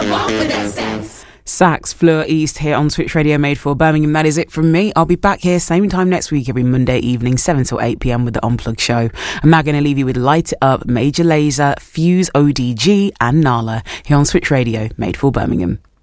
Sax, Fleur East here on Switch Radio Made for Birmingham. That is it from me. I'll be back here same time next week, every Monday evening, 7 till 8 p.m. with the Unplugged show. I'm now going to leave you with Light It Up, Major Lazer, Fuse ODG and Nala here on Switch Radio Made for Birmingham.